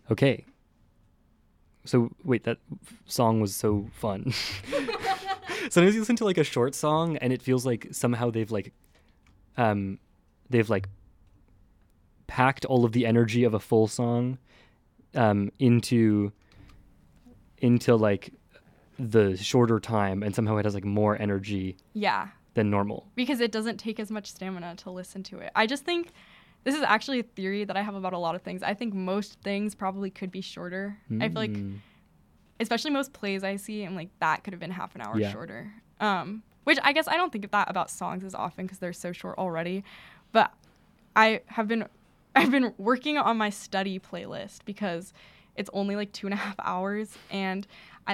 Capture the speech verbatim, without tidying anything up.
Okay. So wait, that f- song was so fun. Sometimes you listen to like a short song and it feels like somehow they've like um they've like packed all of the energy of a full song um into into like the shorter time, and somehow it has like more energy Yeah, than normal. because it doesn't take as much stamina to listen to it. I just think this is actually a theory that I have about a lot of things. I think most things probably could be shorter. I feel like, Mm. especially most plays I see, I'm like, that could have been half an hour Yeah. shorter. Um, which I guess I don't think of that about songs as often because they're so short already. But I have been, I've been working on my study playlist because it's only like two and a half hours, and